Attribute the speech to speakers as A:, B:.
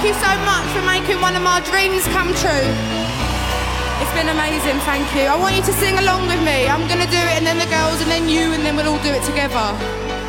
A: you so much for making one of my dreams come true. It's been amazing, thank you. I want you to sing along with me. I'm going to do it and then the girls and then you and then we'll all do it together.